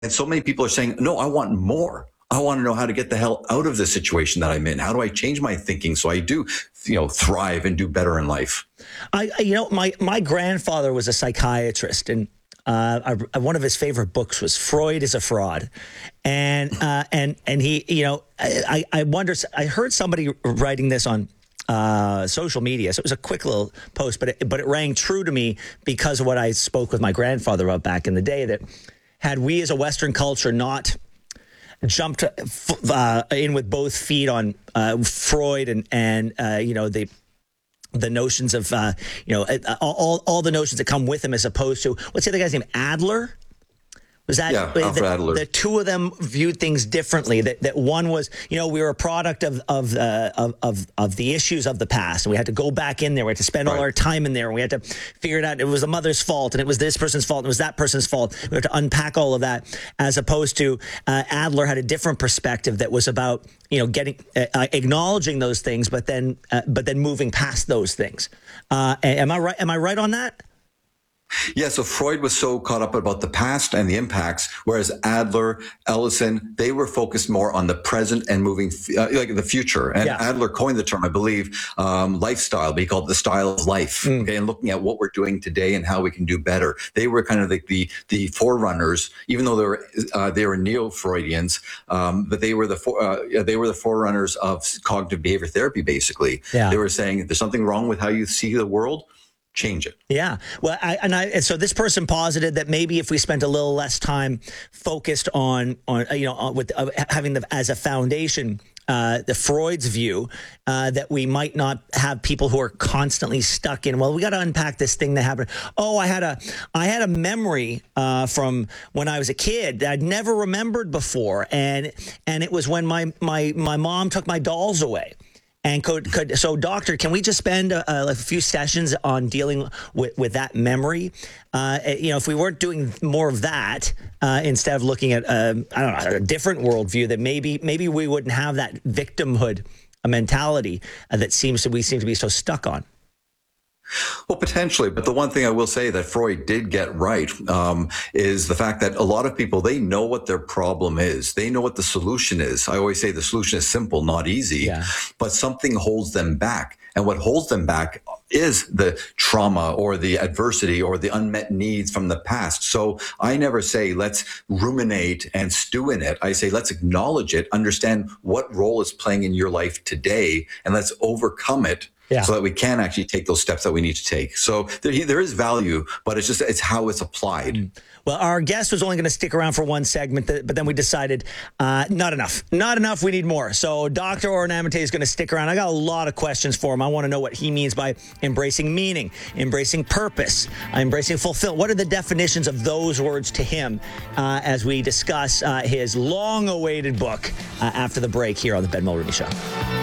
And so many people are saying, no, I want more. I want to know how to get the hell out of the situation that I'm in. How do I change my thinking so I do, thrive and do better in life? My grandfather was a psychiatrist, and one of his favorite books was Freud is a Fraud. And he, I wonder, I heard somebody writing this on social media. So it was a quick little post, but it rang true to me because of what I spoke with my grandfather about back in the day, that had we as a Western culture not jumped in with both feet on Freud and the notions of all the notions that come with him, as opposed to, what's the other guy's name, Adler? Was that Alfred Adler? The two of them viewed things differently. That one was, we were a product of the issues of the past, and we had to go back in there. We had to spend all our time in there, and we had to figure it out. It was the mother's fault, and it was this person's fault, and it was that person's fault. We had to unpack all of that, as opposed to Adler had a different perspective that was about acknowledging those things, but then moving past those things. Am I right? Am I right on that? Yeah, so Freud was so caught up about the past and the impacts, whereas Adler, Ellison, they were focused more on the present and moving, like the future. And Adler coined the term, I believe, lifestyle, but he called it the style of life. Okay, and looking at what we're doing today and how we can do better. They were kind of like the forerunners, even though they were neo-Freudians, but they were the forerunners of cognitive behavior therapy. Basically, they were saying if there's something wrong with how you see the world, change it. Yeah. Well, so this person posited that maybe if we spent a little less time focused on having as a foundation, the Freud's view, that we might not have people who are constantly stuck in, well, we got to unpack this thing that happened. Oh, I had a memory from when I was a kid that I'd never remembered before. And it was when my mom took my dolls away. And so, doctor, can we just spend a few sessions on dealing with that memory? If we weren't doing more of that instead of looking at a different worldview, that maybe we wouldn't have that victimhood mentality that we seem to be so stuck on. Well, potentially. But the one thing I will say that Freud did get right is the fact that a lot of people, they know what their problem is. They know what the solution is. I always say the solution is simple, not easy, but something holds them back. And what holds them back is the trauma or the adversity or the unmet needs from the past. So I never say, let's ruminate and stew in it. I say, let's acknowledge it, understand what role it's playing in your life today, and let's overcome it. So that we can actually take those steps that we need to take. So there is value, but it's how it's applied. Well, our guest was only going to stick around for one segment, but then we decided not enough. We need more. So Dr. Oren Amate is going to stick around. I got a lot of questions for him. I want to know what he means by embracing meaning, embracing purpose, embracing fulfillment. What are the definitions of those words to him as we discuss his long-awaited book after the break here on the Ben Mulroney Show.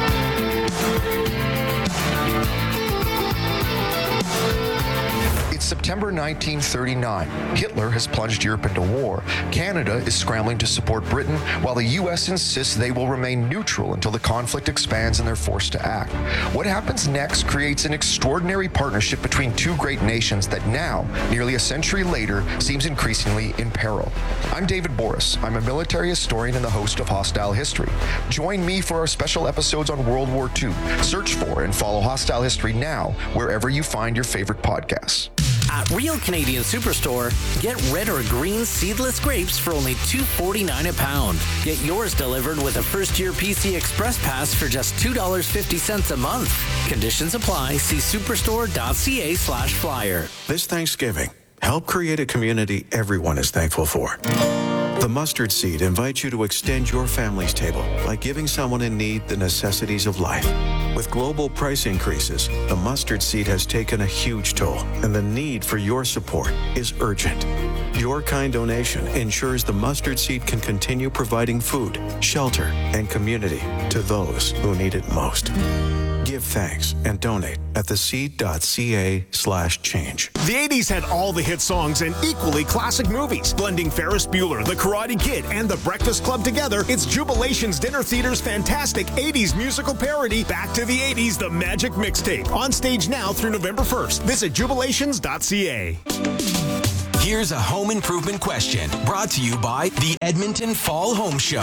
September 1939. Hitler has plunged Europe into war. Canada is scrambling to support Britain, while the U.S. insists they will remain neutral until the conflict expands and they're forced to act. What happens next creates an extraordinary partnership between two great nations that now, nearly a century later, seems increasingly in peril. I'm David Boris. I'm a military historian and the host of Hostile History. Join me for our special episodes on World War II. Search for and follow Hostile History now, wherever you find your favorite podcasts. At Real Canadian Superstore, get red or green seedless grapes for only $2.49 a pound. Get yours delivered with a first-year PC Express Pass for just $2.50 a month. Conditions apply. See superstore.ca/flyer. This Thanksgiving, help create a community everyone is thankful for. The Mustard Seed invites you to extend your family's table by giving someone in need the necessities of life. With global price increases, the Mustard Seed has taken a huge toll, and the need for your support is urgent. Your kind donation ensures the Mustard Seed can continue providing food, shelter, and community to those who need it most. Give thanks and donate at theseed.ca/change. The 80s had all the hit songs and equally classic movies. Blending Ferris Bueller, The Karate Kid, and The Breakfast Club together, it's Jubilation's Dinner Theater's fantastic 80s musical parody, Back to the 80s, The Magic Mixtape. On stage now through November 1st. Visit jubilations.ca. Here's a home improvement question brought to you by the Edmonton Fall Home Show.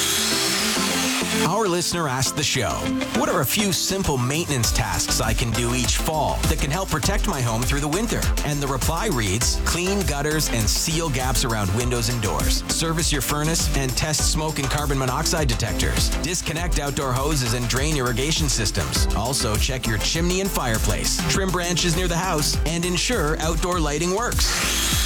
Our listener asked the show, what are a few simple maintenance tasks I can do each fall that can help protect my home through the winter? And the reply reads, clean gutters and seal gaps around windows and doors. Service your furnace and test smoke and carbon monoxide detectors. Disconnect outdoor hoses and drain irrigation systems. Also check your chimney and fireplace. Trim branches near the house and ensure outdoor lighting works.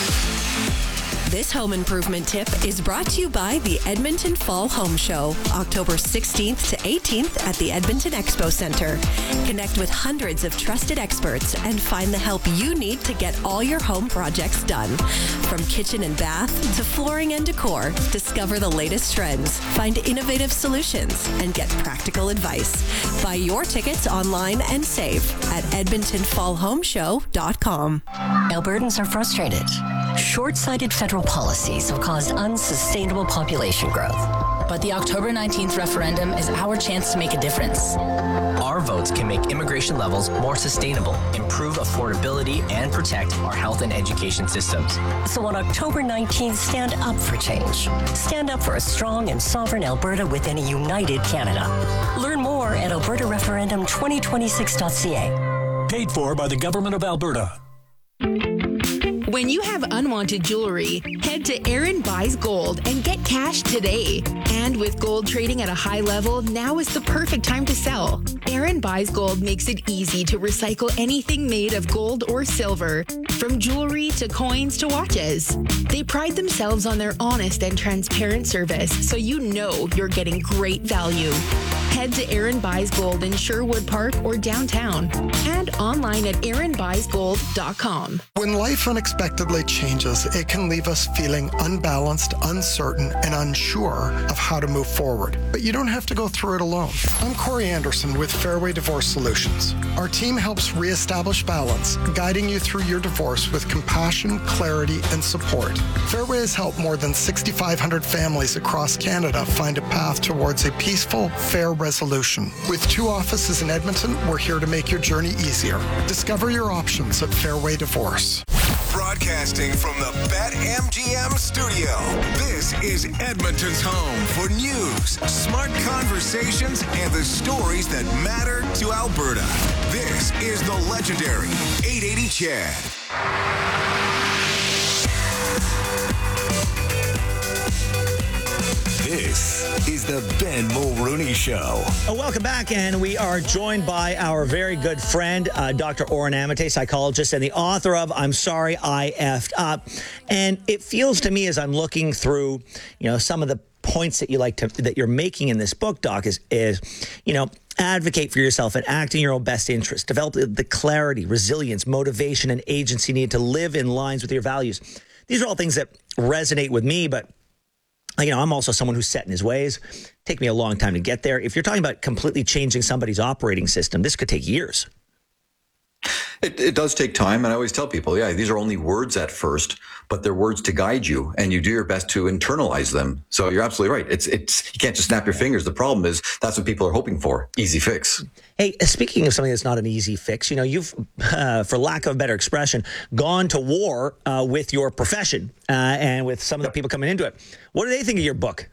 This home improvement tip is brought to you by the Edmonton Fall Home Show, October 16th to 18th at the Edmonton Expo Center. Connect with hundreds of trusted experts and find the help you need to get all your home projects done. From kitchen and bath to flooring and decor, discover the latest trends, find innovative solutions, and get practical advice. Buy your tickets online and save at edmontonfallhomeshow.com. Albertans are frustrated. Short-sighted federal policies have caused unsustainable population growth. But the October 19th referendum is our chance to make a difference. Our votes can make immigration levels more sustainable, improve affordability, and protect our health and education systems. So on October 19th, stand up for change. Stand up for a strong and sovereign Alberta within a united Canada. Learn more at albertareferendum2026.ca. Paid for by the Government of Alberta. When you have unwanted jewelry, head to Aaron Buys Gold and get cash today. And with gold trading at a high level, now is the perfect time to sell. Aaron Buys Gold makes it easy to recycle anything made of gold or silver, from jewelry to coins to watches. They pride themselves on their honest and transparent service, so you know you're getting great value. Head to Aaron Buys Gold in Sherwood Park or downtown, and online at aaronbuysgold.com. When life unexpectedly changes, it can leave us feeling unbalanced, uncertain, and unsure of how to move forward. But you don't have to go through it alone. I'm Corey Anderson with Fairway Divorce Solutions. Our team helps reestablish balance, guiding you through your divorce with compassion, clarity, and support. Fairway has helped more than 6,500 families across Canada find a path towards a peaceful, fair resolution. With 2 offices in Edmonton, we're here to make your journey easier. Discover your options at Fairway Divorce. Broadcasting from the BetMGM studio, this is Edmonton's home for news, smart conversations, and the stories that matter to Alberta. This is the legendary 880 Chad. This is the Ben Mulrooney Show. Welcome back, and we are joined by our very good friend, Dr. Oren Amate, psychologist and the author of I'm Sorry I Effed Up. And it feels to me as I'm looking through, some of the points that that you're making in this book, Doc, is advocate for yourself and act in your own best interest. Develop the clarity, resilience, motivation, and agency needed to live in lines with your values. These are all things that resonate with me, but I'm also someone who's set in his ways. Take me a long time to get there. If you're talking about completely changing somebody's operating system, this could take years. It does take time. And I always tell people, these are only words at first, but they're words to guide you, and you do your best to internalize them. So you're absolutely right. It's you can't just snap your fingers. The problem is that's what people are hoping for. Easy fix. Hey, speaking of something that's not an easy fix, you've, for lack of a better expression, gone to war with your profession and with some of the people coming into it. What do they think of your book?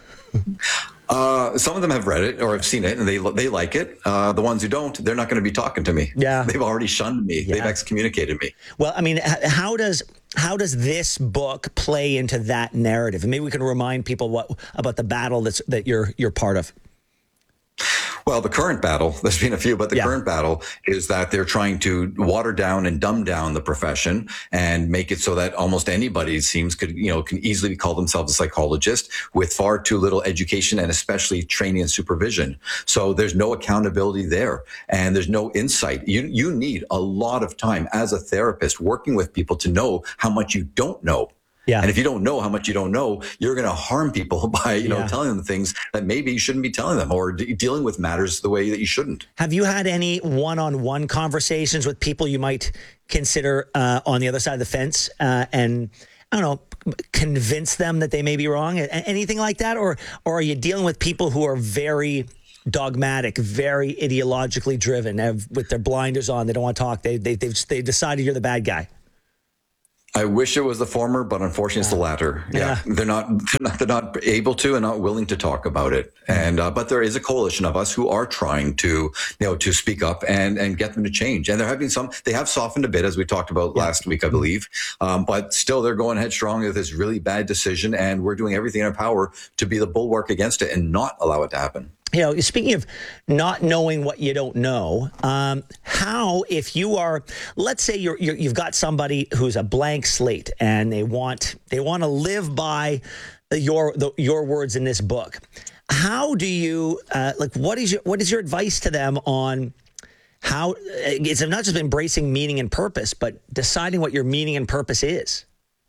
Some of them have read it or have seen it, and they like it. The ones who don't, they're not going to be talking to me. Yeah, they've already shunned me. Yeah. They've excommunicated me. Well, I mean, how does this book play into that narrative? And maybe we can remind people about the battle that you're part of. Well, the current battle, there's been a few, but the current battle is that they're trying to water down and dumb down the profession and make it so that almost anybody, it seems, can easily call themselves a psychologist with far too little education and especially training and supervision. So there's no accountability there, and there's no insight. You need a lot of time as a therapist working with people to know how much you don't know. Yeah. And if you don't know how much you don't know, you're going to harm people by, telling them things that maybe you shouldn't be telling them, or dealing with matters the way that you shouldn't. Have you had any one-on-one conversations with people you might consider on the other side of the fence and, I don't know, convince them that they may be wrong? Anything like that? Or are you dealing with people who are very dogmatic, very ideologically driven, with their blinders on? They don't want to talk. They decided you're the bad guy. I wish it was the former, but unfortunately it's the latter. Yeah. They're not able to and not willing to talk about it. And, but there is a coalition of us who are trying to, to speak up and get them to change. And they have softened a bit, as we talked about last week, I believe. But still they're going headstrong with this really bad decision. And we're doing everything in our power to be the bulwark against it and not allow it to happen. Speaking of not knowing what you don't know, how, if you are, let's say you've got somebody who's a blank slate and they want to live by your words in this book, how do you what is your advice to them on how it's not just embracing meaning and purpose, but deciding what your meaning and purpose is?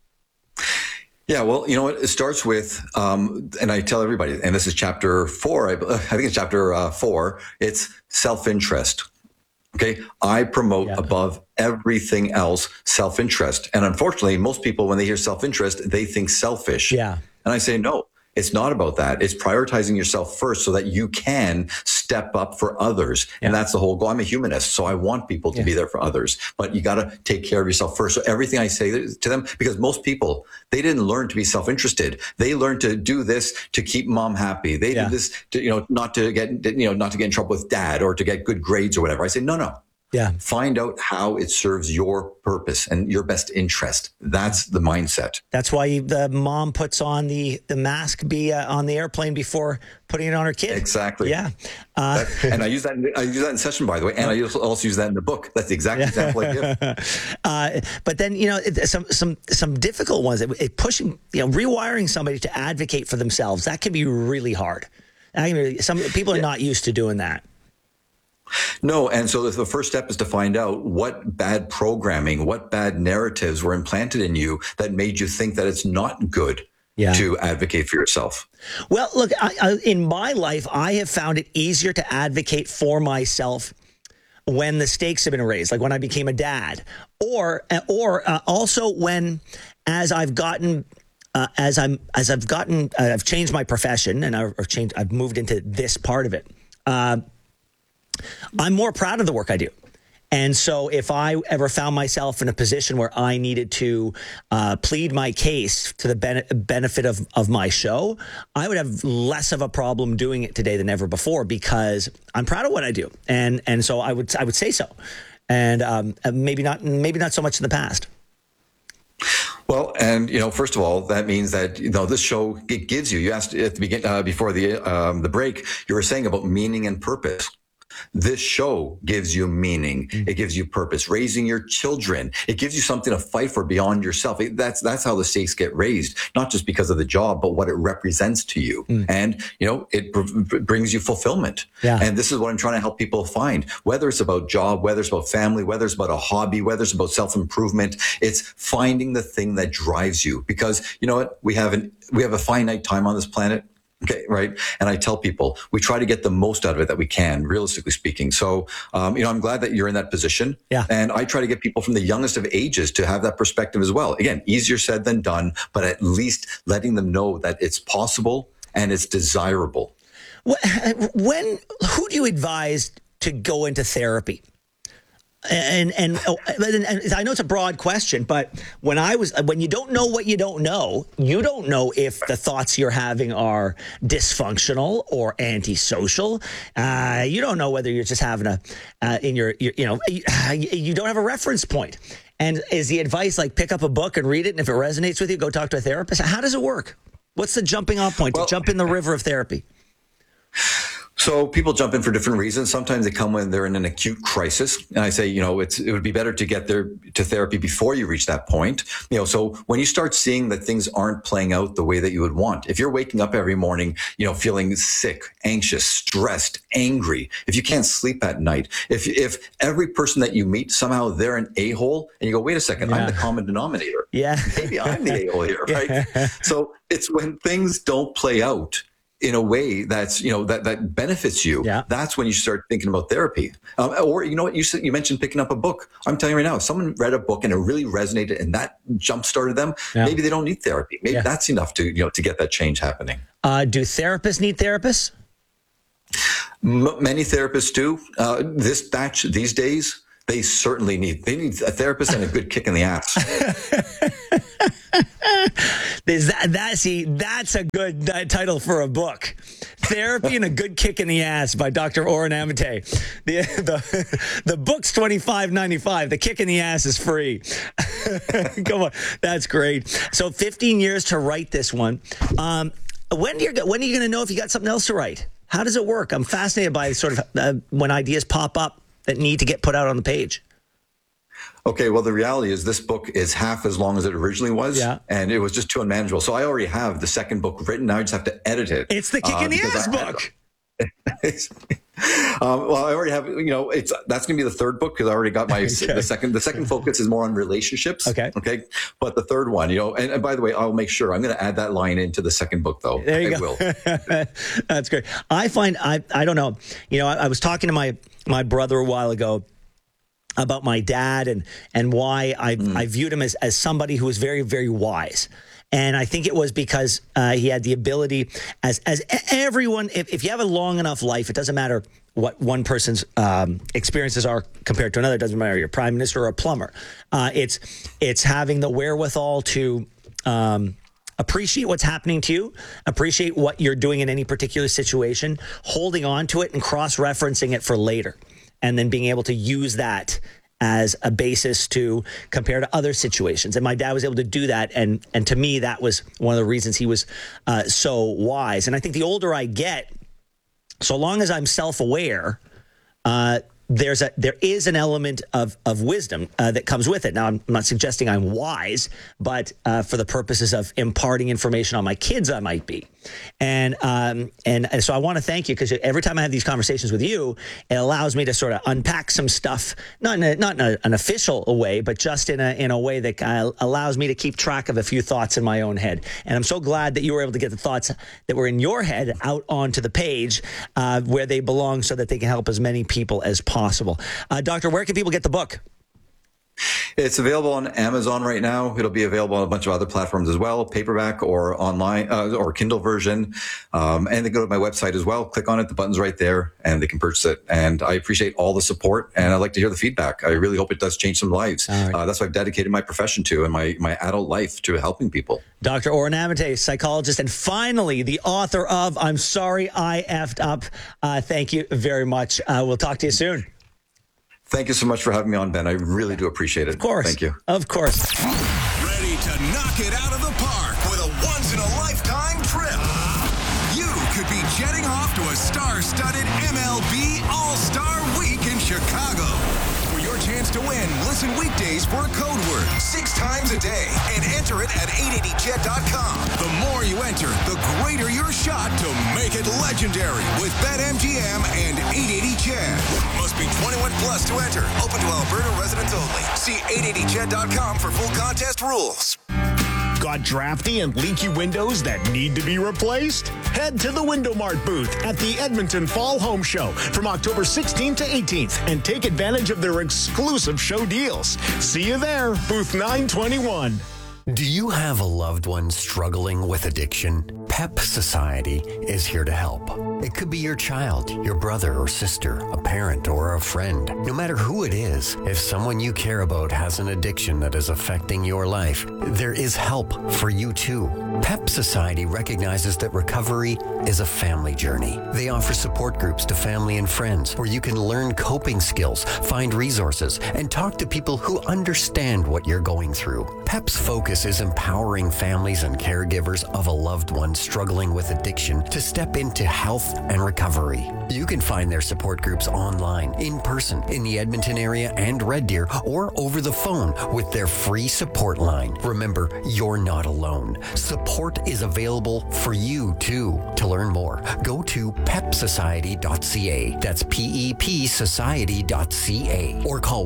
Yeah, well, you know what? It starts with, and I tell everybody, and this is chapter 4. I think it's chapter 4. It's self-interest. Okay, I promote above everything else self-interest, and unfortunately, most people, when they hear self-interest, they think selfish. Yeah, and I say no. It's not about that. It's prioritizing yourself first so that you can step up for others. Yeah. And that's the whole goal. I'm a humanist, so I want people to be there for others. But you got to take care of yourself first. So everything I say to them, because most people, they didn't learn to be self-interested. They learned to do this to keep mom happy. They did this to, not to get in trouble with dad or to get good grades or whatever. I say, no. Yeah. Find out how it serves your purpose and your best interest. That's the mindset. That's why the mom puts on the mask on the airplane before putting it on her kid. Exactly. Yeah. And I use that in session, by the way, and I also use that in the book. That's the exact example I give. But then, some difficult ones, pushing, rewiring somebody to advocate for themselves, that can be really hard. Some people are not used to doing that. No, and so the first step is to find out what bad programming, what bad narratives were implanted in you that made you think that it's not good to advocate for yourself. Well, look, in my life, I have found it easier to advocate for myself when the stakes have been raised, like when I became a dad, or also when, as I've gotten. I've changed my profession and I've moved into this part of it. I'm more proud of the work I do. And so if I ever found myself in a position where I needed to plead my case to the benefit of my show, I would have less of a problem doing it today than ever before because I'm proud of what I do. And so I would say so. And maybe not so much in the past. Well, and first of all, that means that this show, it gives you asked at the beginning before the break, you were saying about meaning and purpose. This show gives you meaning. It gives you purpose. Raising your children, it gives you something to fight for beyond yourself. That's how the stakes get raised, not just because of the job, but what it represents to you. And, it brings you fulfillment. Yeah. And this is what I'm trying to help people find, whether it's about job, whether it's about family, whether it's about a hobby, whether it's about self-improvement. It's finding the thing that drives you because you know what? We have a finite time on this planet. Okay, right. And I tell people we try to get the most out of it that we can, realistically speaking. So, I'm glad that you're in that position. Yeah. And I try to get people from the youngest of ages to have that perspective as well. Again, easier said than done, but at least letting them know that it's possible and it's desirable. Who do you advise to go into therapy? And I know it's a broad question, but when you don't know what you don't know if the thoughts you're having are dysfunctional or antisocial. You don't know whether you're just having you don't have a reference point. And is the advice like pick up a book and read it, and if it resonates with you, go talk to a therapist? How does it work? What's the jumping off point to jump in the river of therapy? So people jump in for different reasons. Sometimes they come when they're in an acute crisis. And I say, it would be better to get there to therapy before you reach that point. So when you start seeing that things aren't playing out the way that you would want, if you're waking up every morning, feeling sick, anxious, stressed, angry, if you can't sleep at night, if every person that you meet, somehow they're an a-hole and you go, wait a second, I'm the common denominator. Yeah. Maybe I'm the a-hole here, right? So it's when things don't play out in a way that's, that benefits you. Yeah. That's when you start thinking about therapy. Or, what you mentioned picking up a book. I'm telling you right now, if someone read a book and it really resonated and that jump started them, maybe they don't need therapy. Maybe that's enough to get that change happening. Do therapists need therapists? Many therapists do. This batch these days, They certainly need a therapist and a good kick in the ass. That's a good title for a book. Therapy and a Good Kick in the Ass by Dr. Oren Amate. The book's $25.95. The kick in the ass is free. Come on. That's great. So 15 years to write this one. When are you going to know if you got something else to write? How does it work? I'm fascinated by sort of when ideas pop up that need to get put out on the page. Okay, well, the reality is this book is half as long as it originally was, and it was just too unmanageable. So I already have the second book written. Now I just have to edit it. It's the kick in the ass book. Well, I already have, that's going to be the third book because I already got my the second focus is more on relationships. Okay. But the third one, and by the way, I'll make sure I'm going to add that line into the second book though. There you go. That's great. I find, I don't know, I was talking to my brother a while ago about my dad and why I viewed him as somebody who was very, very wise. And I think it was because he had the ability, as everyone, if you have a long enough life, it doesn't matter what one person's experiences are compared to another. It doesn't matter you're a prime minister or a plumber. It's having the wherewithal to appreciate what's happening to you, appreciate what you're doing in any particular situation, holding on to it and cross-referencing it for later, and then being able to use that as a basis to compare to other situations. And my dad was able to do that. And to me, that was one of the reasons he was so wise. And I think the older I get, so long as I'm self-aware, there is an element of wisdom that comes with it. Now, I'm not suggesting I'm wise, but for the purposes of imparting information on my kids, I might be. And so I want to thank you because every time I have these conversations with you, it allows me to sort of unpack some stuff, not in an official way, but just in a way that allows me to keep track of a few thoughts in my own head. And I'm so glad that you were able to get the thoughts that were in your head out onto the page where they belong so that they can help as many people as possible. Doctor, where can people get the book? It's available on Amazon right now. It'll be available on a bunch of other platforms as well, paperback or online or Kindle version. And they go to my website as well. Click on it. The button's right there and they can purchase it. And I appreciate all the support and I'd like to hear the feedback. I really hope it does change some lives. Right. That's what I've dedicated my profession to and my adult life to helping people. Dr. Oren Amate, psychologist, and finally the author of I'm Sorry I Effed Up. Thank you very much. We'll talk to you soon. Thank you so much for having me on, Ben. I really do appreciate it. Of course. Thank you. Of course. Ready to knock it out of the park with a once-in-a-lifetime trip. You could be jetting off to a star-studded MLB All-Star Week in Chicago. For your chance to win, listen weekdays for a code word 6 times a day and enter it at 880chat.com. The more you enter, the greater your shot to make it legendary with BetMGM and 880chat. Must be 21 plus to enter. Open to Alberta residents only. See 880chat.com for full contest rules. Got drafty and leaky windows that need to be replaced? Head to the Window Mart booth at the Edmonton Fall Home Show from October 16th to 18th and take advantage of their exclusive show deals. See you there, booth 921. Do you have a loved one struggling with addiction? PEP Society is here to help. It could be your child, your brother or sister, a parent or a friend. No matter who it is, if someone you care about has an addiction that is affecting your life, there is help for you too. PEP Society recognizes that recovery is a family journey. They offer support groups to family and friends where you can learn coping skills, find resources, and talk to people who understand what you're going through. PEP's focus is empowering families and caregivers of a loved one struggling with addiction to step into health and recovery. You can find their support groups online, in person, in the Edmonton area and Red Deer, or over the phone with their free support line. Remember, you're not alone. Support is available for you too. To learn more, go to pepsociety.ca. That's PEP society.ca. Or call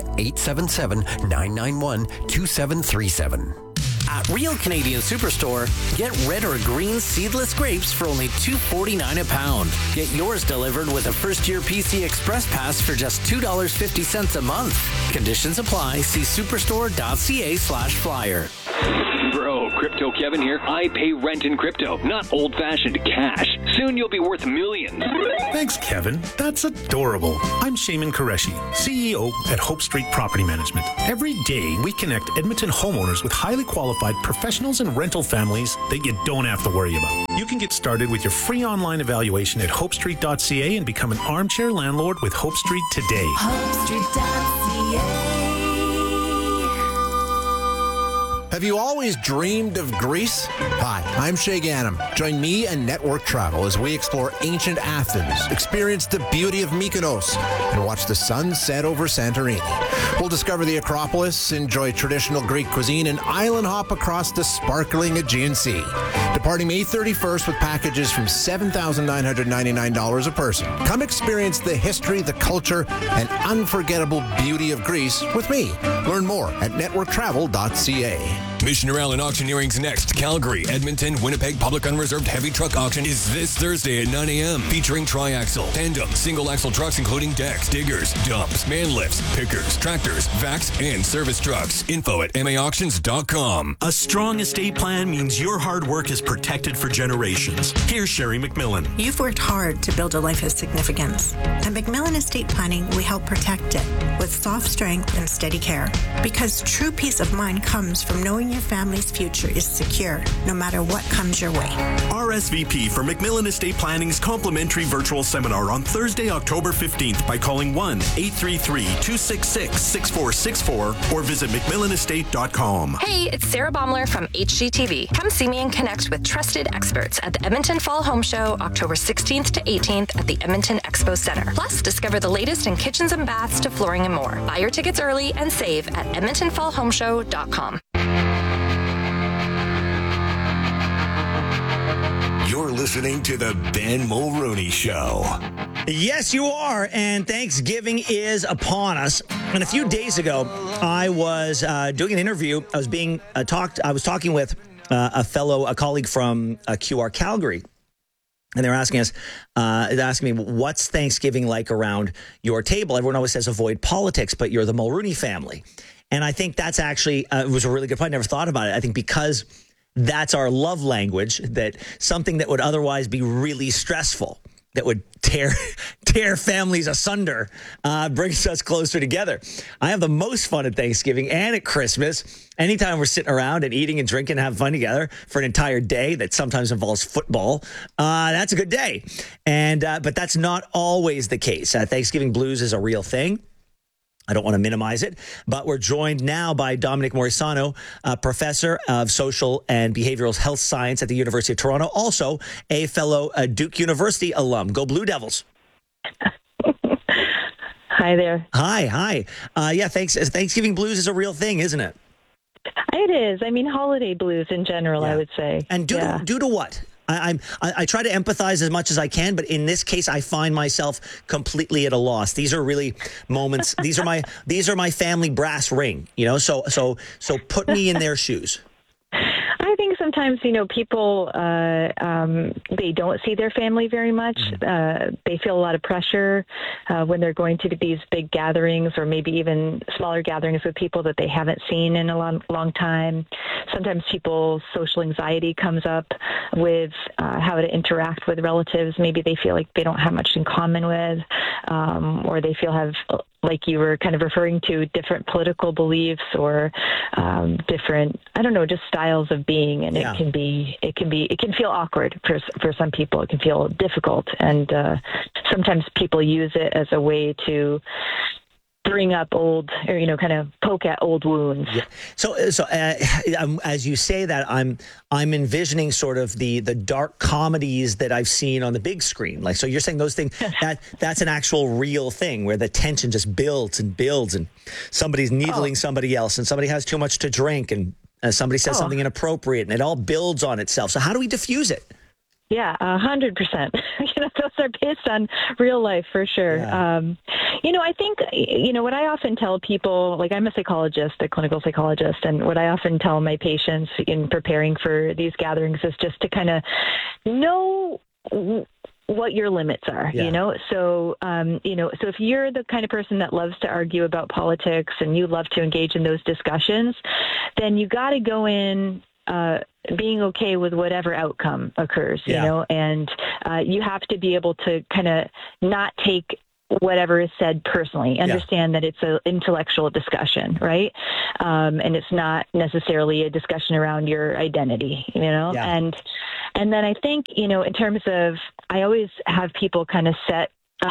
1-877-991-2737. At Real Canadian Superstore, get red or green seedless grapes for only $2.49 a pound. Get yours delivered with a first-year PC Express Pass for just $2.50 a month. Conditions apply. See superstore.ca/flyer. Bro, Crypto Kevin here. I pay rent in crypto, not old-fashioned cash. Soon you'll be worth millions. Thanks, Kevin. That's adorable. I'm Shaman Qureshi, CEO at Hope Street Property Management. Every day, we connect Edmonton homeowners with highly qualified professionals and rental families that you don't have to worry about. You can get started with your free online evaluation at hopestreet.ca and become an armchair landlord with Hope Street today. HopeStreet.ca. Have you always dreamed of Greece? Hi, I'm Shay Ganem. Join me and Network Travel as we explore ancient Athens, experience the beauty of Mykonos, and watch the sun set over Santorini. We'll discover the Acropolis, enjoy traditional Greek cuisine, and island hop across the sparkling Aegean Sea. Departing May 31st with packages from $7,999 a person. Come experience the history, the culture, and unforgettable beauty of Greece with me. Learn more at networktravel.ca. Mission Allen Auctioneering's next Calgary, Edmonton, Winnipeg Public Unreserved Heavy Truck Auction is this Thursday at 9 a.m. featuring tri-axle, tandem, single-axle trucks including decks, diggers, dumps, man lifts, pickers, tractors, vacs, and service trucks. Info at maauctions.com. A strong estate plan means your hard work is protected for generations. Here's Sherry McMillan. You've worked hard to build a life of significance. At McMillan Estate Planning, we help protect it with soft strength and steady care. Because true peace of mind comes from knowing your family's future is secure, no matter what comes your way. RSVP for McMillan Estate Planning's complimentary virtual seminar on Thursday, October 15th by calling 1-833-266-6464 or visit McMillanestate.com. Hey, it's Sarah Baumler from HGTV. Come see me and connect with trusted experts at the Edmonton Fall Home Show, October 16th to 18th at the Edmonton Expo Center. Plus, discover the latest in kitchens and baths to flooring and more. Buy your tickets early and save at EdmontonFallHomeShow.com. You're listening to the Ben Mulroney Show. Yes, you are. And Thanksgiving is upon us. And a few days ago, I was doing an interview. I was talking with a colleague from QR Calgary. And they were asking us, asking me, what's Thanksgiving like around your table? Everyone always says avoid politics, but you're the Mulroney family. And I think that's actually was a really good point. I never thought about it. I think because that's our love language, that something that would otherwise be really stressful, that would tear families asunder, brings us closer together. I have the most fun at Thanksgiving and at Christmas. Anytime we're sitting around and eating and drinking and having fun together for an entire day that sometimes involves football, that's a good day. And but that's not always the case. Thanksgiving blues is a real thing. I don't want to minimize it, but we're joined now by Dominic Morisano, professor of social and behavioral health science at the University of Toronto, also a fellow Duke University alum. Go Blue Devils. Hi there. Hi. Yeah, Thanksgiving blues is a real thing, isn't it? It is. I mean, holiday blues in general, I would say. And due to what? I try to empathize as much as I can, but in this case, I find myself completely at a loss. These are really moments. These are my family brass ring. You know, so put me in their shoes. I think sometimes, people, they don't see their family very much. They feel a lot of pressure when they're going to these big gatherings or maybe even smaller gatherings with people that they haven't seen in a long time. Sometimes people's social anxiety comes up with how to interact with relatives. Maybe they feel like they don't have much in common with, or they feel like you were kind of referring to, different political beliefs or different, just styles of being. And it can feel awkward for some people. It can feel difficult. And sometimes people use it as a way to bring up old, or kind of poke at old wounds. Yeah. So as you say that, I'm envisioning sort of the dark comedies that I've seen on the big screen. Like, so you're saying those things that's an actual real thing where the tension just builds and builds, and somebody's needling somebody else, and somebody has too much to drink, and somebody says something inappropriate, and it all builds on itself. So how do we diffuse it? Yeah, 100%. Those are based on real life for sure. Yeah. I think, what I often tell people, like I'm a psychologist, a clinical psychologist, and what I often tell my patients in preparing for these gatherings is just to kind of know what your limits are, So, so if you're the kind of person that loves to argue about politics and you love to engage in those discussions, then you got to go in being okay with whatever outcome occurs, you Yeah. know, and you have to be able to kind of not take whatever is said personally. Understand that it's an intellectual discussion, right? And it's not necessarily a discussion around your identity, you know? Yeah. And then I think, you know, in terms of, I always have people kind of set,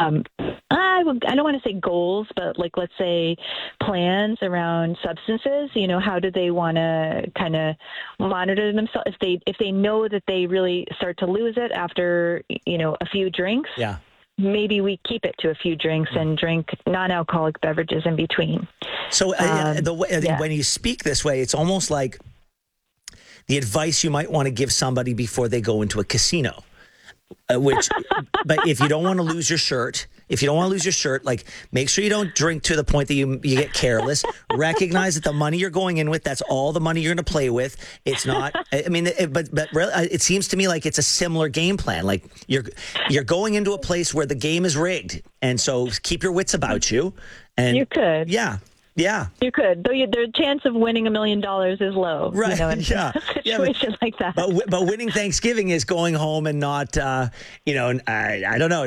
I don't want to say goals, but like, let's say plans around substances, you know, how do they want to kind of monitor themselves? If they know that they really start to lose it after, you know, a few drinks, Yeah. maybe we keep it to a few drinks and drink non-alcoholic beverages in between. So when you speak this way, it's almost like the advice you might want to give somebody before they go into a casino. But if you don't want to lose your shirt, like make sure you don't drink to the point that you get careless. Recognize that the money you're going in with, that's all the money you're going to play with. It's not, I mean, but really, it seems to me like it's a similar game plan. Like you're going into a place where the game is rigged. And so keep your wits about you. And you could. Yeah. Yeah. You could, though the chance of winning $1 million is low. Right. You know, in Yeah. a situation like that. But winning Thanksgiving is going home and not, you know, I don't know,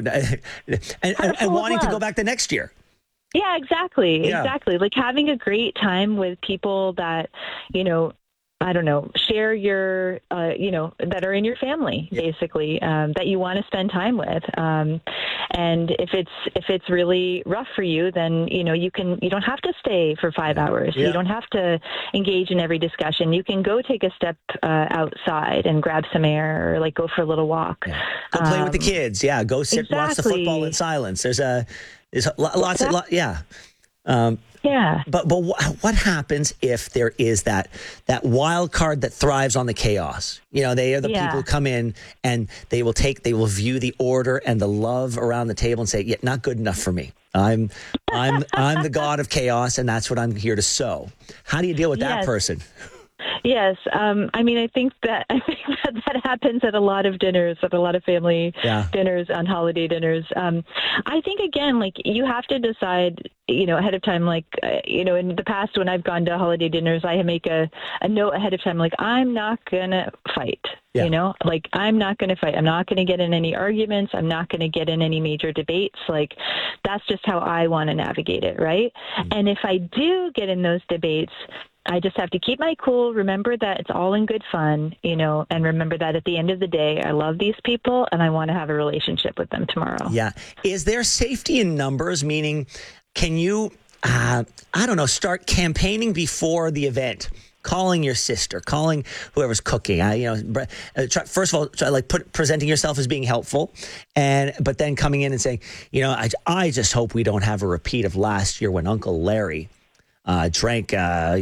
and wanting to go back the next year. Yeah, exactly. Yeah. Exactly. Like having a great time with people that, you know, I don't know, share your, you know, that are in your family, basically, that you want to spend time with. And if it's really rough for you, then, you know, you don't have to stay for 5 hours. Yeah. You don't have to engage in every discussion. You can go take a step outside and grab some air, or like go for a little walk. Yeah. Go play with the kids. Yeah. Go sit, watch the football in silence. There's lots of, yeah. Yeah. But what happens if there is that wild card that thrives on the chaos? You know, they are the people who come in and they will view the order and the love around the table and say, yeah, not good enough for me. I'm the god of chaos, and that's what I'm here to sow. How do you deal with that person? Yes. I mean, I think that happens at a lot of dinners, at a lot of family dinners, on holiday dinners. I think, again, like you have to decide, you know, ahead of time, like, you know, in the past when I've gone to holiday dinners, I make a note ahead of time, like, I'm not going to fight. Yeah. You know, like, I'm not going to fight. I'm not going to get in any arguments. I'm not going to get in any major debates. Like, that's just how I want to navigate it. Right. Mm-hmm. And if I do get in those debates, I just have to keep my cool, remember that it's all in good fun, you know, and remember that at the end of the day, I love these people and I want to have a relationship with them tomorrow. Yeah. Is there safety in numbers? Meaning, can you, I don't know, start campaigning before the event? Calling your sister, calling whoever's cooking. First of all, presenting yourself as being helpful, but then coming in and saying, you know, I just hope we don't have a repeat of last year when Uncle Larry drank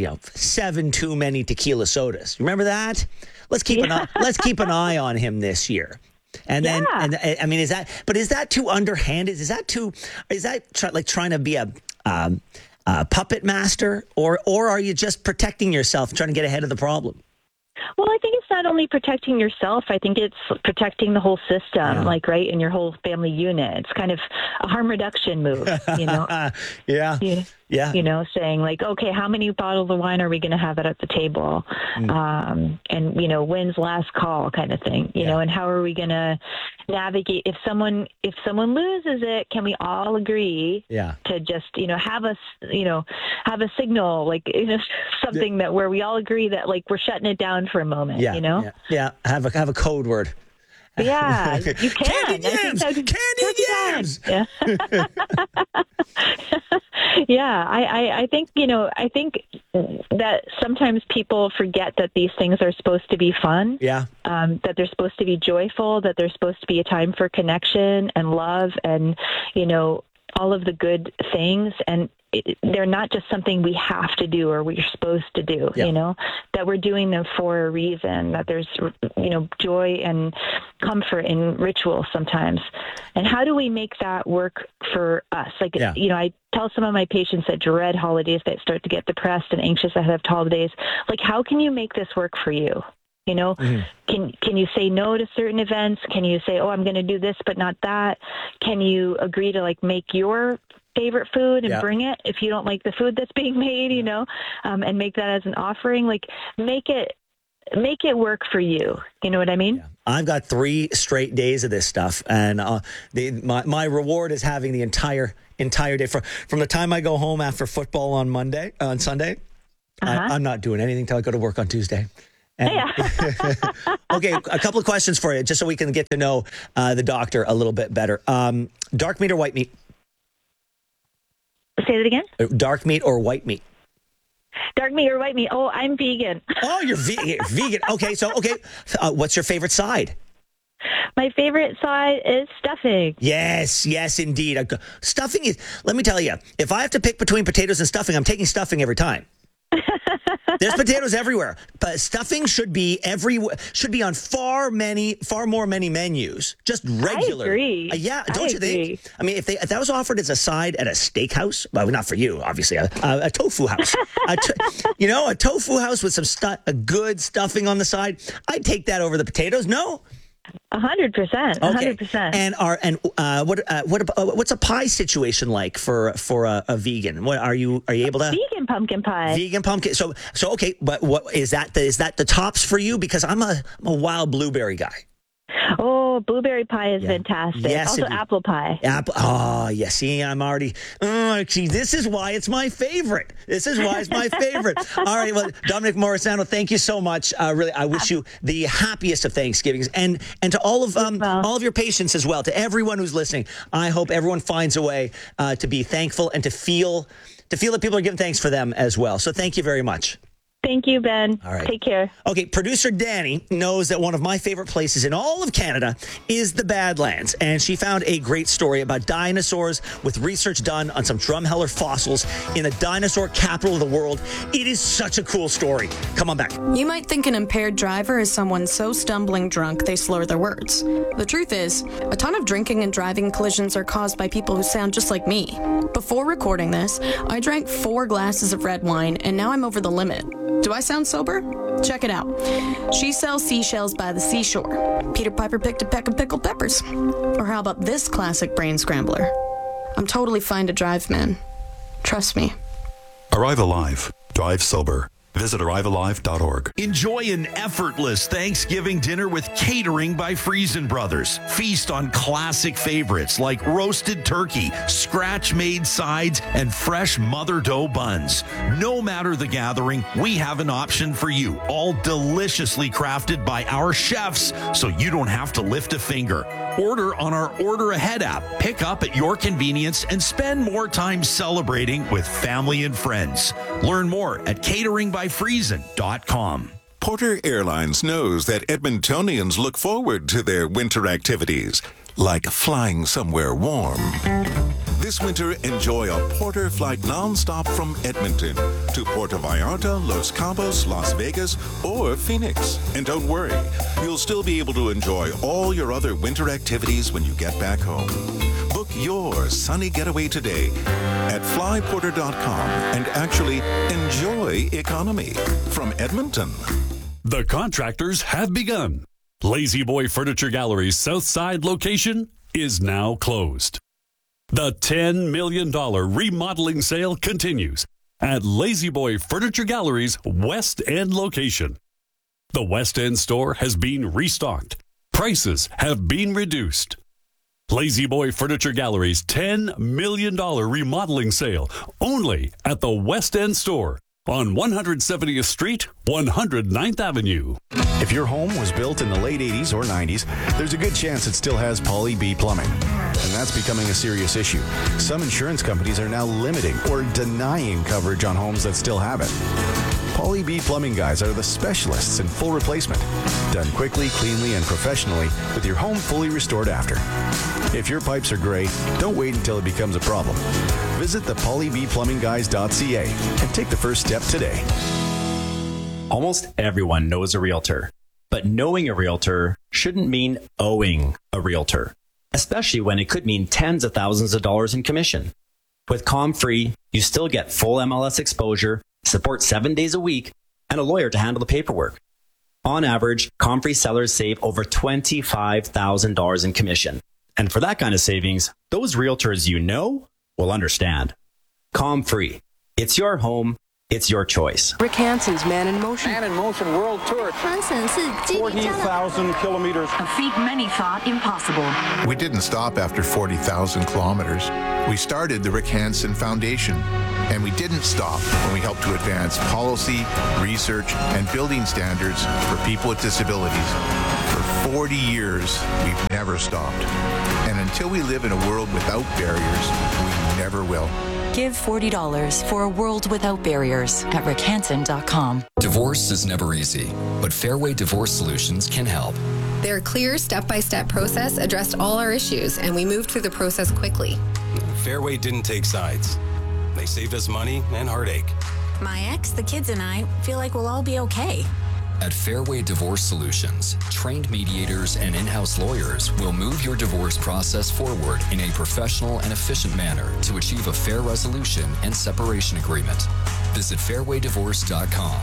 7 too many tequila sodas. Remember that? Let's keep an eye on him this year. And then, I mean, is that too underhanded? Is that like trying to be a puppet master, or are you just protecting yourself, trying to get ahead of the problem? Well, I think it's not only protecting yourself. I think it's protecting the whole system, like, right, in your whole family unit. It's kind of a harm reduction move, you know? Yeah. You know, saying like, okay, how many bottles of wine are we going to have at the table? And, you know, when's last call kind of thing, you know, and how are we going to navigate? If someone loses it, can we all agree to just, you know, have a signal, like, you know, something that where we all agree that, like, we're shutting it down for a moment, you know? Yeah. Have a code word. Yeah, you can. Candy yams. Yeah. Yeah, I think, you know, I think that sometimes people forget that these things are supposed to be fun. Yeah. That they're supposed to be joyful, that they're supposed to be a time for connection and love and, you know, all of the good things. And they're not just something we have to do or we're supposed to do, you know, that we're doing them for a reason, that there's, you know, joy and comfort in ritual sometimes. And how do we make that work for us? Like, you know, I tell some of my patients that dread holidays, that start to get depressed and anxious ahead of holidays, like, how can you make this work for you? You know, can you say no to certain events? Can you say, oh, I'm going to do this, but not that? Can you agree to, like, make your favorite food and bring it if you don't like the food that's being made, you know, and make that as an offering? Like, make it make it work for you. You know what I mean? I've got 3 straight days of this stuff, and my reward is having the entire day from the time I go home after football on Sunday. I'm not doing anything till I go to work on Tuesday. Okay, a couple of questions for you, just so we can get to know the doctor a little bit better. Dark meat or white meat? Say that again? Dark meat or white meat? Dark meat or white meat? Oh, I'm vegan. Oh, you're vegan. Okay, what's your favorite side? My favorite side is stuffing. Yes, indeed. Stuffing is, let me tell you, if I have to pick between potatoes and stuffing, I'm taking stuffing every time. There's potatoes everywhere, but stuffing should be on far more menus, just regular. I agree. Don't you think? I mean, if that was offered as a side at a steakhouse, well, not for you, obviously, a tofu house, a tofu house with a good stuffing on the side, I'd take that over the potatoes. No. 100%. 100%. And what's a pie situation like for a vegan? What are you able to? Vegan pumpkin pie. Vegan pumpkin. So okay, but what is that? Is that the tops for you? Because I'm a wild blueberry guy. Oh, blueberry pie is fantastic. Yes, also apple pie. Oh, yeah. See, I'm already. This is why it's my favorite. All right. Well, Dominic Morisano, thank you so much. Really, I wish you the happiest of Thanksgivings, and to all of your patients as well. To everyone who's listening, I hope everyone finds a way to be thankful and to feel that people are giving thanks for them as well. So thank you very much. Thank you, Ben. All right. Take care. Okay, producer Danny knows that one of my favorite places in all of Canada is the Badlands, and she found a great story about dinosaurs with research done on some drumheller fossils in the dinosaur capital of the world. It is such a cool story. Come on back. You might think an impaired driver is someone so stumbling drunk they slur their words. The truth is, a ton of drinking and driving collisions are caused by people who sound just like me. Before recording this, I drank 4 glasses of red wine, and now I'm over the limit. Do I sound sober? Check it out. She sells seashells by the seashore. Peter Piper picked a peck of pickled peppers. Or how about this classic brain scrambler? I'm totally fine to drive, man. Trust me. Arrive Alive. Drive sober. Visit arrivealive.org. Enjoy an effortless Thanksgiving dinner with Catering by Friesen Brothers. Feast on classic favorites like roasted turkey, scratch-made sides, and fresh mother dough buns. No matter the gathering, we have an option for you, all deliciously crafted by our chefs, so you don't have to lift a finger. Order on our Order Ahead app. Pick up at your convenience and spend more time celebrating with family and friends. Learn more at cateringbyfriesen.com. Porter Airlines knows that Edmontonians look forward to their winter activities, like flying somewhere warm. This winter, enjoy a Porter flight nonstop from Edmonton to Puerto Vallarta, Los Cabos, Las Vegas, or Phoenix. And don't worry, you'll still be able to enjoy all your other winter activities when you get back home. Book your sunny getaway today at flyporter.com and actually enjoy economy from Edmonton. The contractors have begun. Lazy Boy Furniture Gallery's Southside location is now closed. The $10 million remodeling sale continues at Lazy Boy Furniture Gallery's West End location. The West End store has been restocked. Prices have been reduced. Lazy Boy Furniture Gallery's $10 million remodeling sale only at the West End store on 170th Street, 109th Avenue. If your home was built in the late 80s or 90s, there's a good chance it still has Poly B plumbing. And that's becoming a serious issue. Some insurance companies are now limiting or denying coverage on homes that still have it. Poly B Plumbing Guys are the specialists in full replacement. Done quickly, cleanly, and professionally with your home fully restored after. If your pipes are gray, don't wait until it becomes a problem. Visit the polybplumbingguys.ca and take the first step today. Almost everyone knows a realtor, but knowing a realtor shouldn't mean owing a realtor, especially when it could mean tens of thousands of dollars in commission. With ComFree, you still get full MLS exposure, support 7 days a week, and a lawyer to handle the paperwork. On average, ComFree sellers save over $25,000 in commission. And for that kind of savings, those realtors you know will understand. ComFree. It's your home, It's your choice. Rick Hansen's Man in Motion. Man in Motion World Tour. 40,000 kilometers. A feat many thought impossible. We didn't stop after 40,000 kilometers. We started the Rick Hansen Foundation. And we didn't stop when we helped to advance policy, research, and building standards for people with disabilities. For 40 years, we've never stopped. And until we live in a world without barriers, we never will. Give $40 for a world without barriers at rickhansen.com. Divorce is never easy, but Fairway Divorce Solutions can help. Their clear step-by-step process addressed all our issues, and we moved through the process quickly. Fairway didn't take sides. They saved us money and heartache. My ex, the kids, and I feel like we'll all be okay. At Fairway Divorce Solutions, trained mediators and in-house lawyers will move your divorce process forward in a professional and efficient manner to achieve a fair resolution and separation agreement. Visit fairwaydivorce.com.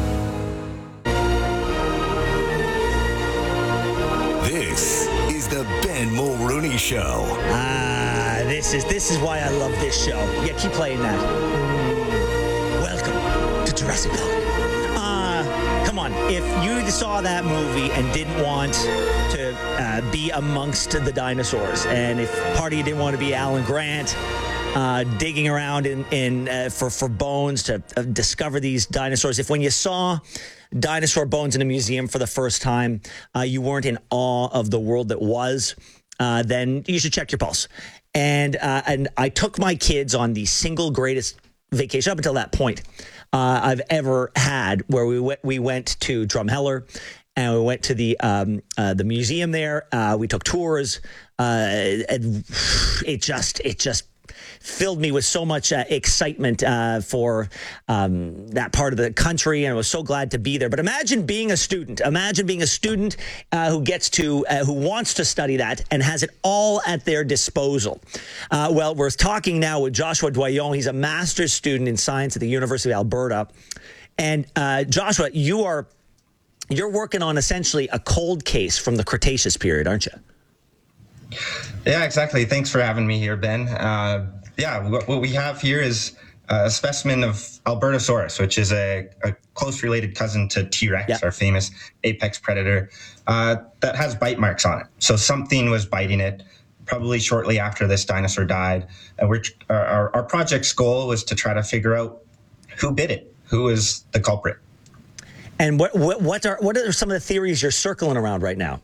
This is the Ben Mulrooney Show. This is why I love this show. Yeah, keep playing that. Welcome to Jurassic Park. Come on, if you saw that movie and didn't want to be amongst the dinosaurs, and if part of you didn't want to be Alan Grant, digging around for bones to discover these dinosaurs, if when you saw dinosaur bones in a museum for the first time, you weren't in awe of the world that was, then you should check your pulse. And I took my kids on the single greatest vacation up until that point I've ever had, where we went to Drumheller and we went to the museum there. We took tours. And it just filled me with so much excitement for that part of the country, and I was so glad to be there. But imagine being a student. Imagine being a student who wants to study that and has it all at their disposal. Well, we're talking now with Joshua Doyon. He's a master's student in science at the University of Alberta. And Joshua, you're working on essentially a cold case from the Cretaceous period, aren't you? Yeah, exactly. Thanks for having me here, Ben. What we have here is a specimen of Albertosaurus, which is a close related cousin to T-Rex, our famous apex predator, that has bite marks on it. So something was biting it probably shortly after this dinosaur died. Our project's goal was to try to figure out who bit it, who is the culprit. And what are some of the theories you're circling around right now?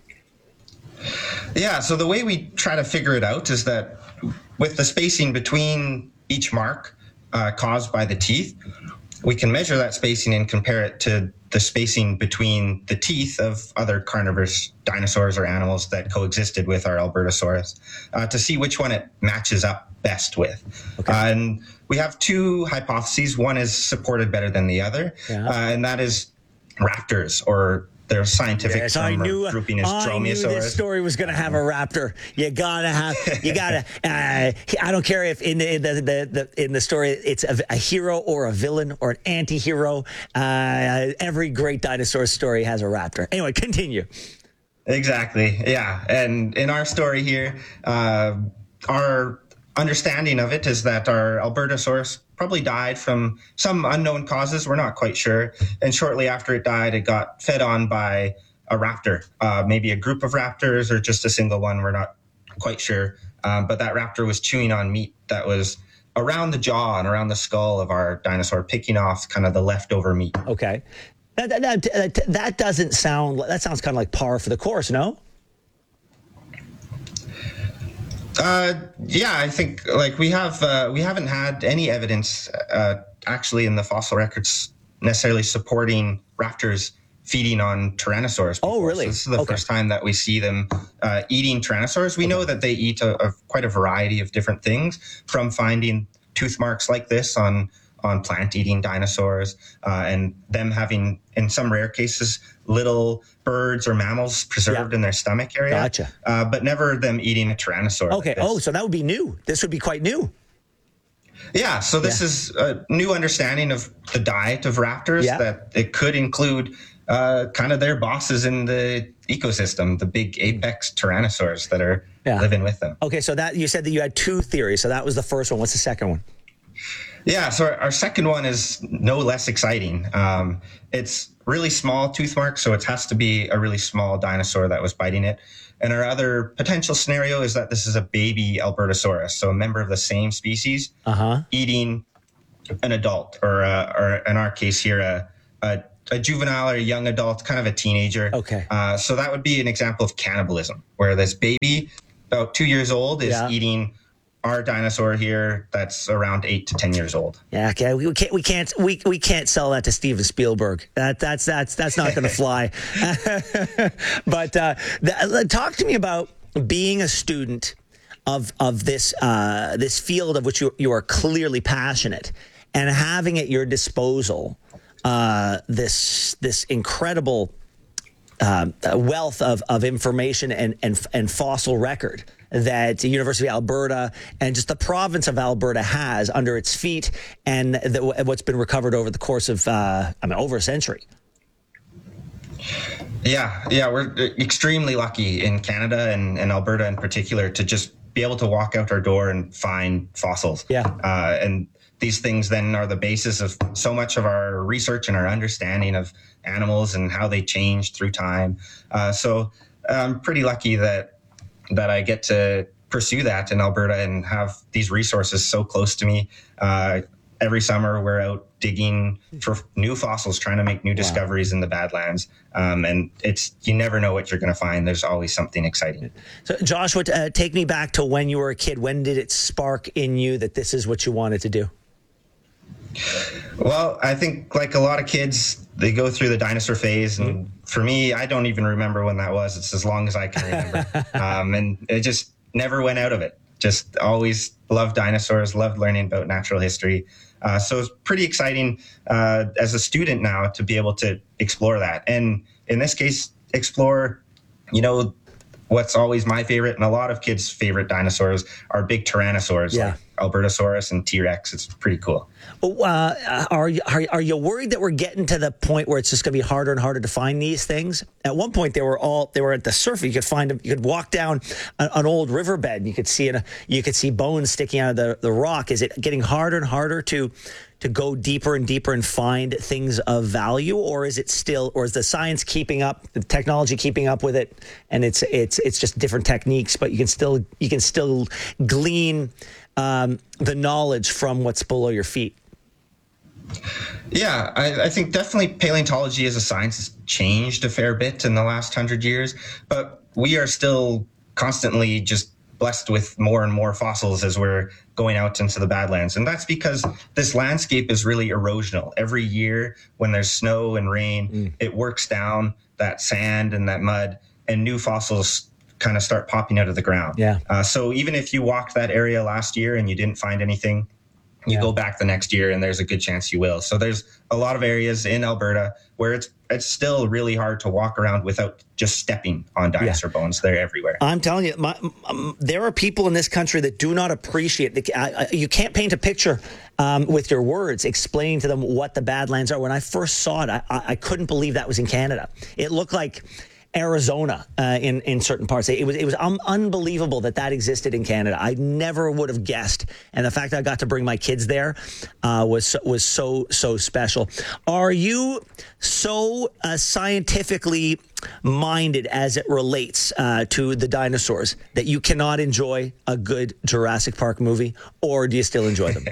Yeah, so the way we try to figure it out is that with the spacing between each mark caused by the teeth, we can measure that spacing and compare it to the spacing between the teeth of other carnivorous dinosaurs or animals that coexisted with our Albertosaurus to see which one it matches up best with. Okay. And we have two hypotheses. One is supported better than the other, and that is raptors, or their scientific grouping is Dromaeosaurus. I knew this story was going to have a raptor. You gotta. I don't care if in the story it's a hero or a villain or an anti-hero. Every great dinosaur story has a raptor. Anyway, continue. Exactly. Yeah, and in our story here, our understanding of it is that our Albertosaurus probably died from some unknown causes. We're not quite sure. And shortly after it died, it got fed on by a raptor, maybe a group of raptors or just a single one. We're not quite sure. But that raptor was chewing on meat that was around the jaw and around the skull of our dinosaur, picking off kind of the leftover meat. Okay. That doesn't sound, that sounds kind of like par for the course, no? Yeah, I think we haven't had any evidence actually in the fossil records necessarily supporting raptors feeding on Tyrannosaurus before. Oh, really? So this is the first time that we see them eating Tyrannosaurs. We know that they eat quite a variety of different things, from finding tooth marks like this on plant-eating dinosaurs, and them having, in some rare cases, little birds or mammals preserved in their stomach area. Gotcha. But never them eating a Tyrannosaur. Okay. Like so that would be new. This would be quite new. Yeah. So this is a new understanding of the diet of raptors, that it could include kind of their bosses in the ecosystem, the big apex tyrannosaurs that are living with them. Okay. So that you said that you had two theories. So that was the first one. What's the second one? Yeah, so our second one is no less exciting. It's really small tooth mark, so it has to be a really small dinosaur that was biting it. And our other potential scenario is that this is a baby Albertosaurus, so a member of the same species, eating an adult, or in our case here, a juvenile or a young adult, kind of a teenager. Okay. So that would be an example of cannibalism, where this baby, about 2 years old, is eating our dinosaur here that's around 8 to 10 years old. Yeah, okay. We can't sell that to Steven Spielberg. That's not going to fly. But talk to me about being a student of this this field of which you are clearly passionate, and having at your disposal this incredible wealth of information and fossil record that the University of Alberta and just the province of Alberta has under its feet, and what's been recovered over the course of over a century. Yeah, we're extremely lucky in Canada and Alberta in particular to just be able to walk out our door and find fossils. And these things then are the basis of so much of our research and our understanding of animals and how they change through time. So I'm pretty lucky that I get to pursue that in Alberta and have these resources so close to me. Every summer we're out digging for new fossils, trying to make new discoveries in the Badlands. And you never know what you're going to find. There's always something exciting. So Joshua, take me back to when you were a kid. When did it spark in you that this is what you wanted to do? Well, I think like a lot of kids, they go through the dinosaur phase. And for me, I don't even remember when that was. It's as long as I can remember. And it just never went out of it. Just always loved dinosaurs, loved learning about natural history. So it's pretty exciting as a student now to be able to explore that. And in this case, explore, what's always my favorite and a lot of kids' favorite dinosaurs are big tyrannosaurs like Albertosaurus and T-Rex. It's pretty cool. Are you worried that we're getting to the point where it's just going to be harder and harder to find these things? At one point, they were at the surface. You could find them. You could walk down an old riverbed and you could see bones sticking out of the rock. Is it getting harder and harder to go deeper and deeper and find things of value, or is the science keeping up, the technology keeping up with it, and it's just different techniques, but you can still glean the knowledge from what's below your feet? Yeah, I think definitely paleontology as a science has changed a fair bit in the last 100 years, but we are still constantly just blessed with more and more fossils as we're going out into the Badlands. And that's because this landscape is really erosional. Every year when there's snow and rain, it works down that sand and that mud, and new fossils kind of start popping out of the ground. So even if you walked that area last year and you didn't find anything, you go back the next year and there's a good chance you will. So there's a lot of areas in Alberta where it's still really hard to walk around without just stepping on dinosaur bones. They're everywhere. I'm telling you, there are people in this country that do not appreciate you can't paint a picture with your words explaining to them what the Badlands are. When I first saw it, I couldn't believe that was in Canada. It looked like Arizona in certain parts. It was unbelievable that existed in Canada. I never would have guessed, and the fact that I got to bring my kids there was so special. Are you so scientifically minded as it relates to the dinosaurs that you cannot enjoy a good Jurassic Park movie, or do you still enjoy them?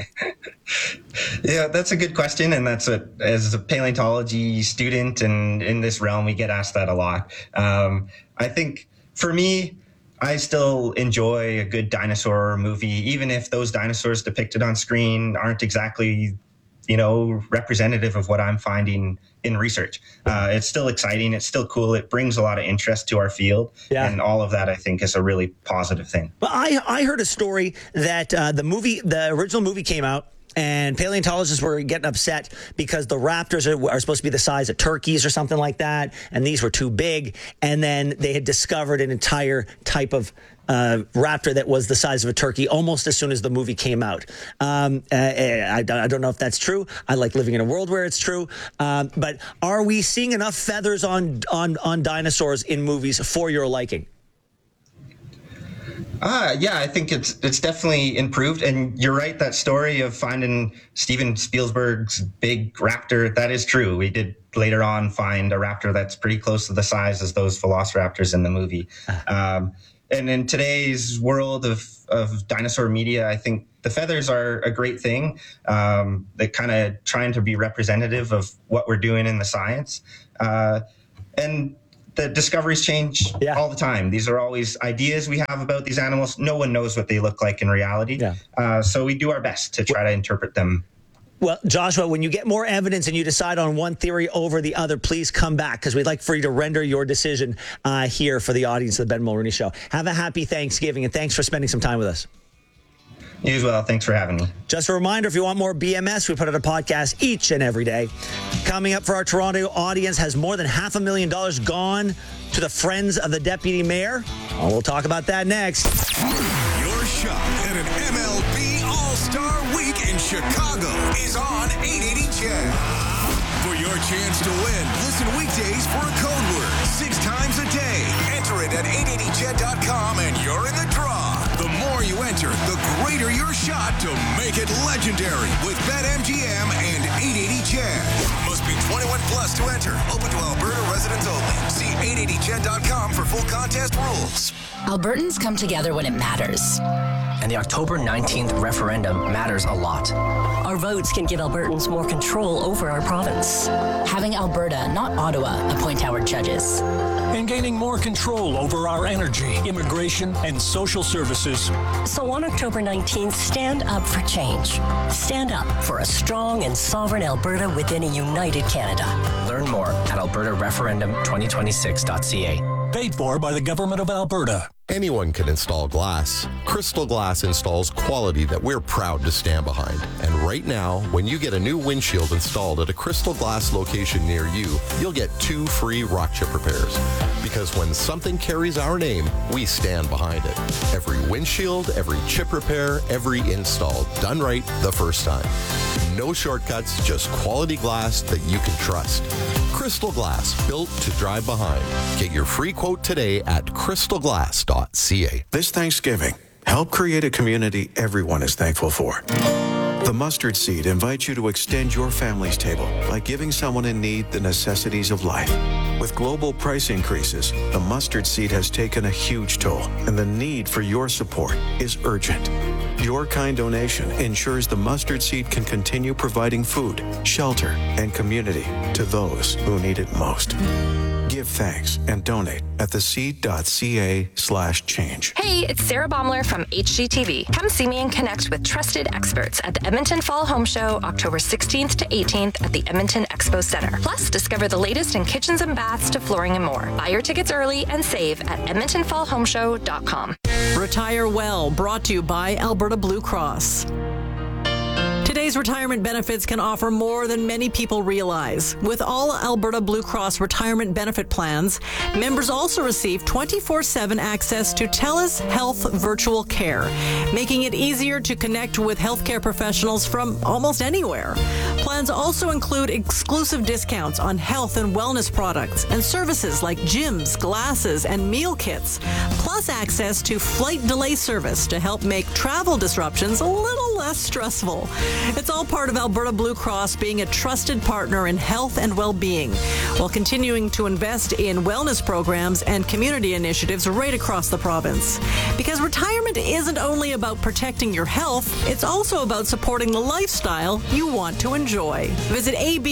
Yeah, that's a good question, and as a paleontology student and in this realm, we get asked that a lot. I think for me, I still enjoy a good dinosaur movie, even if those dinosaurs depicted on screen aren't exactly, representative of what I'm finding in research. It's still exciting. It's still cool. It brings a lot of interest to our field. And all of that, I think, is a really positive thing. But I heard a story that the original movie came out, and paleontologists were getting upset because the raptors are supposed to be the size of turkeys or something like that, and these were too big. And then they had discovered an entire type of raptor that was the size of a turkey almost as soon as the movie came out. I don't know if that's true. I like living in a world where it's true. But are we seeing enough feathers on dinosaurs in movies for your liking? Yeah, I think it's definitely improved. And you're right, that story of finding Steven Spielberg's big raptor, that is true. We did later on find a raptor that's pretty close to the size as those velociraptors in the movie. And in today's world of dinosaur media, I think the feathers are a great thing. They're kind of trying to be representative of what we're doing in the science. And the discoveries change all the time. These are always ideas we have about these animals. No one knows what they look like in reality. So we do our best to try to interpret them. Well, Joshua, when you get more evidence and you decide on one theory over the other, please come back because we'd like for you to render your decision here for the audience of the Ben Mulroney Show. Have a happy Thanksgiving, and thanks for spending some time with us. You as well. Thanks for having me. Just a reminder, if you want more BMS, we put out a podcast each and every day. Coming up for our Toronto audience, has more than $500,000 gone to the Friends of the Deputy Mayor? Oh, we'll talk about that next. Your shot at an MLB All-Star Week in Chicago is on 880 CHED. For your chance to win, listen weekdays for a code word 6 times a day. Enter it at 880ched.com and you're in the draw. The more you enter, the greater your shot to make it legendary with BetMGM and 880 CHED. Must be 21 plus to enter. Open to Alberta residents only. See 880ched.com for full contest rules. Albertans come together when it matters. And the October 19th referendum matters a lot. Our votes can give Albertans more control over our province. Having Alberta, not Ottawa, appoint our judges. And gaining more control over our energy, immigration, and social services. So on October 19th, stand up for change. Stand up for a strong and sovereign Alberta within a united Canada. Learn more at albertareferendum2026.ca. Paid for by the Government of Alberta. Anyone can install glass. Crystal Glass installs quality that we're proud to stand behind. And right now, when you get a new windshield installed at a Crystal Glass location near you, you'll get 2 free rock chip repairs. Because when something carries our name, we stand behind it. Every windshield, every chip repair, every install, done right the first time. No shortcuts, just quality glass that you can trust. Crystal Glass, built to drive behind. Get your free quote today at crystalglass.ca. This Thanksgiving, help create a community everyone is thankful for. The Mustard Seed invites you to extend your family's table by giving someone in need the necessities of life. With global price increases, the Mustard Seed has taken a huge toll, and the need for your support is urgent. Your kind donation ensures the Mustard Seed can continue providing food, shelter, and community to those who need it most. Give thanks and donate at theseed.ca/change. Hey, it's Sarah Baumler from HGTV. Come see me and connect with trusted experts at the Edmonton Fall Home Show, October 16th to 18th at the Edmonton Expo Center. Plus, discover the latest in kitchens and baths to flooring and more. Buy your tickets early and save at edmontonfallhomeshow.com. Retire Well, brought to you by Alberta Blue Cross. Today's retirement benefits can offer more than many people realize. With all Alberta Blue Cross retirement benefit plans, members also receive 24/7 access to TELUS Health Virtual Care, making it easier to connect with healthcare professionals from almost anywhere. Plans also include exclusive discounts on health and wellness products and services like gyms, glasses, and meal kits, plus access to flight delay service to help make travel disruptions a little less stressful. It's all part of Alberta Blue Cross being a trusted partner in health and well-being, while continuing to invest in wellness programs and community initiatives right across the province. Because retirement isn't only about protecting your health, it's also about supporting the lifestyle you want to enjoy. Visit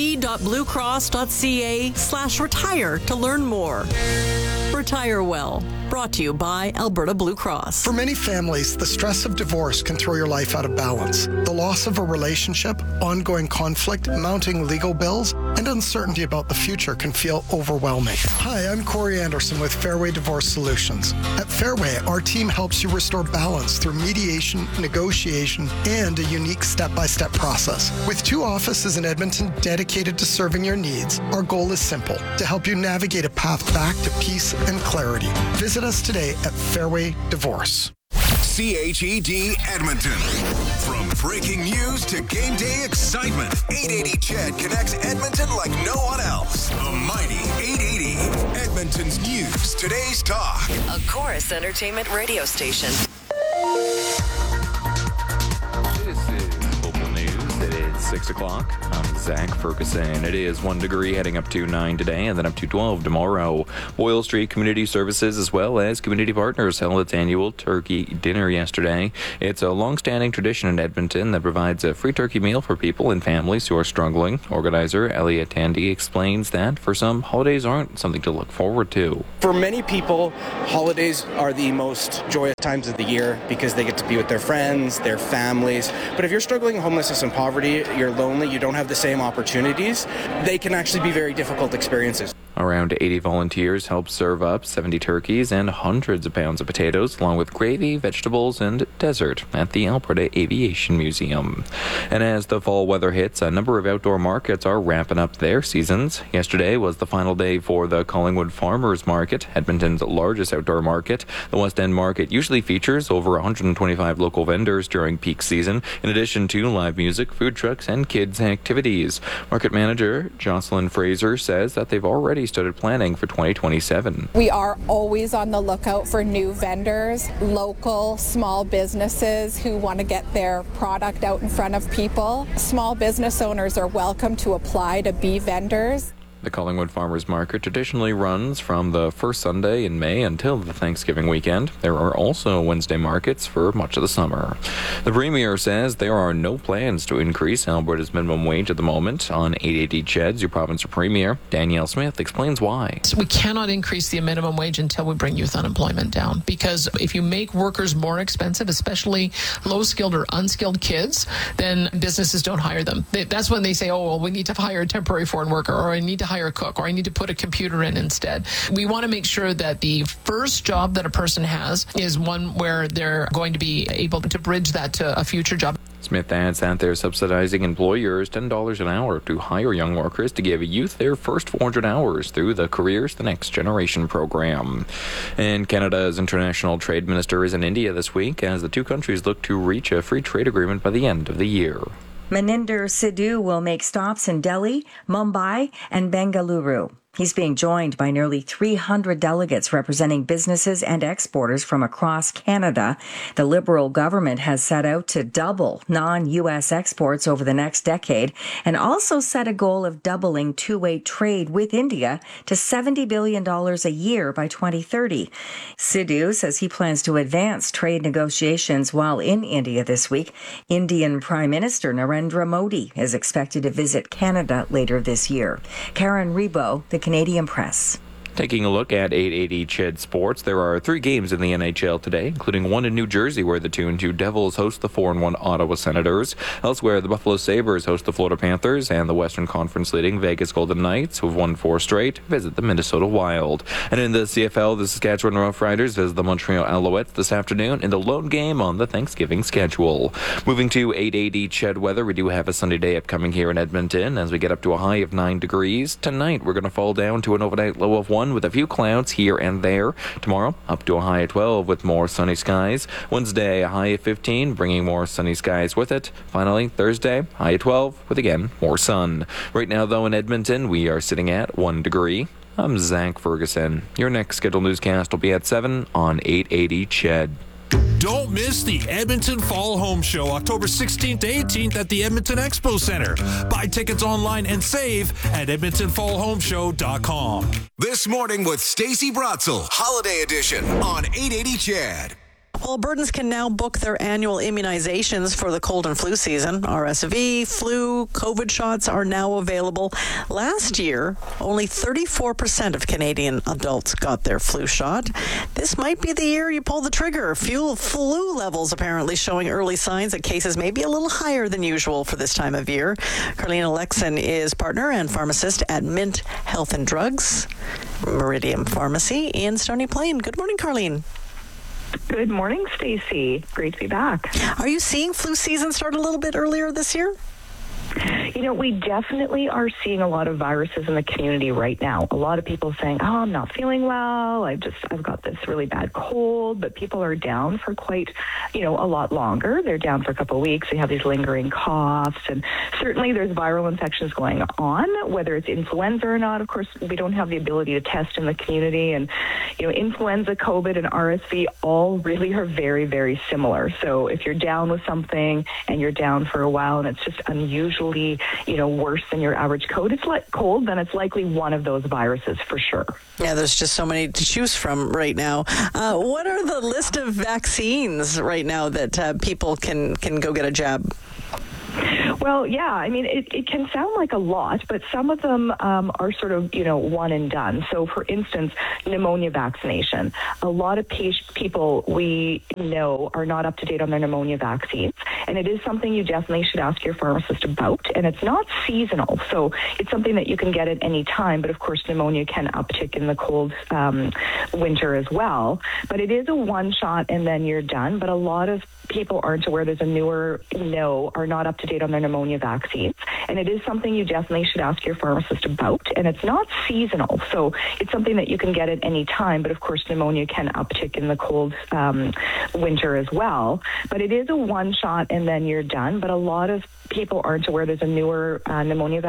ab.bluecross.ca/retire to learn more. Retire Well, brought to you by Alberta Blue Cross. For many families, the stress of divorce can throw your life out of balance. The loss of a relationship, ongoing conflict, mounting legal bills, and uncertainty about the future can feel overwhelming. Hi, I'm Corey Anderson with Fairway Divorce Solutions. At Fairway, our team helps you restore balance through mediation, negotiation, and a unique step-by-step process. With 2 offices in Edmonton dedicated to serving your needs, our goal is simple: to help you navigate a path back to peace and clarity. Visit us today at Fairway Divorce. CHED Edmonton. From breaking news to game day excitement, 880 CHED connects Edmonton like no one else. The mighty 880. Edmonton's news, today's talk. A Chorus Entertainment radio station. 6 o'clock. I'm Zach Ferguson. It is 1 degree heading up to 9 today and then up to 12 tomorrow. Boyle Street Community Services as well as Community Partners held its annual turkey dinner yesterday. It's a long-standing tradition in Edmonton that provides a free turkey meal for people and families who are struggling. Organizer Elliot Tandy explains that for some, holidays aren't something to look forward to. For many people, holidays are the most joyous times of the year because they get to be with their friends, their families. But if you're struggling with homelessness and poverty, you're lonely, you don't have the same opportunities, they can actually be very difficult experiences. Around 80 volunteers helped serve up 70 turkeys and hundreds of pounds of potatoes, along with gravy, vegetables, and dessert at the Alberta Aviation Museum. And as the fall weather hits, a number of outdoor markets are wrapping up their seasons. Yesterday was the final day for the Collingwood Farmers Market, Edmonton's largest outdoor market. The West End Market usually features over 125 local vendors during peak season, in addition to live music, food trucks, and kids' activities. Market manager Jocelyn Fraser says that they've already started planning for 2027. We are always on the lookout for new vendors, local small businesses who want to get their product out in front of people. Small business owners are welcome to apply to be vendors. The Collingwood Farmers Market traditionally runs from the first Sunday in May until the Thanksgiving weekend. There are also Wednesday markets for much of the summer. The Premier says there are no plans to increase Alberta's minimum wage at the moment. On 880 CHED's, your provincial Premier, Danielle Smith, explains why. We cannot increase the minimum wage until we bring youth unemployment down, because if you make workers more expensive, especially low-skilled or unskilled kids, then businesses don't hire them. That's when they say, oh, well, we need to hire a temporary foreign worker, or I need to hire a cook, or I need to put a computer in instead. We want to make sure that the first job that a person has is one where they're going to be able to bridge that to a future job. Smith adds that they're subsidizing employers $10 an hour to hire young workers to give youth their first 400 hours through the Careers the Next Generation program. And Canada's international trade minister is in India this week as the two countries look to reach a free trade agreement by the end of the year. Maninder Sidhu will make stops in Delhi, Mumbai, and Bengaluru. He's being joined by nearly 300 delegates representing businesses and exporters from across Canada. The Liberal government has set out to double non-U.S. exports over the next decade and also set a goal of doubling two-way trade with India to $70 billion a year by 2030. Sidhu says he plans to advance trade negotiations while in India this week. Indian Prime Minister Narendra Modi is expected to visit Canada later this year. Karen Rebo, the Canadian Press. Taking a look at 880 CHED Sports, there are 3 games in the NHL today, including one in New Jersey where the 2-2 Devils host the 4-1 Ottawa Senators. Elsewhere, the Buffalo Sabres host the Florida Panthers, and the Western Conference leading Vegas Golden Knights, who have won 4 straight, visit the Minnesota Wild. And in the CFL, the Saskatchewan Roughriders visit the Montreal Alouettes this afternoon in the lone game on the Thanksgiving schedule. Moving to 880 CHED weather, we do have a sunny day upcoming here in Edmonton as we get up to a high of 9 degrees. Tonight, we're going to fall down to an overnight low of 1 with a few clouds here and there. Tomorrow, up to a high of 12 with more sunny skies. Wednesday, a high of 15, bringing more sunny skies with it. Finally, Thursday, high of 12 with, again, more sun. Right now, though, in Edmonton, we are sitting at 1 degree. I'm Zach Ferguson. Your next scheduled newscast will be at 7 on 880 CHED. Don't miss the Edmonton Fall Home Show, October 16th to 18th at the Edmonton Expo Center. Buy tickets online and save at EdmontonFallHomeShow.com. This Morning with Stacey Brotzel, Holiday Edition on 880 CHED. Albertans can now book their annual immunizations for the cold and flu season. RSV, flu, COVID shots are now available. Last year, only 34% of Canadian adults got their flu shot. This might be the year you pull the trigger. Flu levels apparently showing early signs that cases may be a little higher than usual for this time of year. Carlene Alexin is partner and pharmacist at Mint Health and Drugs, Meridian Pharmacy in Stony Plain. Good morning, Carlene. Good morning, Stacey. Great to be back. Are you seeing flu season start a little bit earlier this year? We definitely are seeing a lot of viruses in the community right now. A lot of people saying, oh, I'm not feeling well. I've got this really bad cold, but people are down for quite, a lot longer. They're down for a couple of weeks. They have these lingering coughs, and certainly there's viral infections going on, whether it's influenza or not. Of course, we don't have the ability to test in the community, and, influenza, COVID, and RSV all really are very, very similar. So if you're down with something and you're down for a while and it's just unusually, worse than your average cold, then it's likely one of those viruses for sure. Yeah, there's just so many to choose from right now. What are the list of vaccines right now that people can go get a jab? Well, yeah, it can sound like a lot, but some of them are sort of, one and done. So, for instance, pneumonia vaccination. A lot of people we know are not up to date on their pneumonia vaccines, and it is something you definitely should ask your pharmacist about. And it's not seasonal, so it's something that you can get at any time. But, of course, pneumonia can uptick in the cold winter as well. But it is a one-shot, and then you're done. But a lot of people aren't aware there's a newer are not up to date on their pneumonia vaccines, and it is something you definitely should ask your pharmacist about. And it's not seasonal, so it's something that you can get at any time. But of course, pneumonia can uptick in the cold winter as well. But it is a one shot, and then you're done. But a lot of people aren't aware there's a newer pneumonia vaccine.